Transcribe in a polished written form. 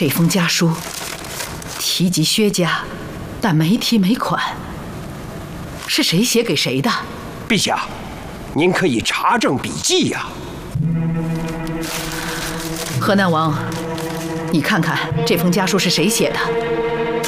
这封家书提及薛家，但没提尾款，是谁写给谁的？ 陛下，您可以查证笔记呀。 河南王，你看看这封家书是谁写的？